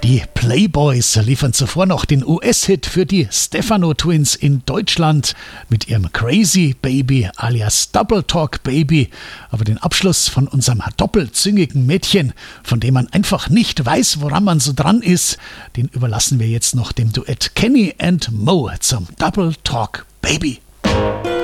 Die Playboys liefern zuvor noch den US-Hit für die Stefano Twins in Deutschland mit ihrem Crazy Baby alias Double Talk Baby. Aber den Abschluss von unserem doppelzüngigen Mädchen, von dem man einfach nicht weiß, woran man so dran ist, den überlassen wir jetzt noch dem Duett Kenny and Mo zum Double Talk Baby.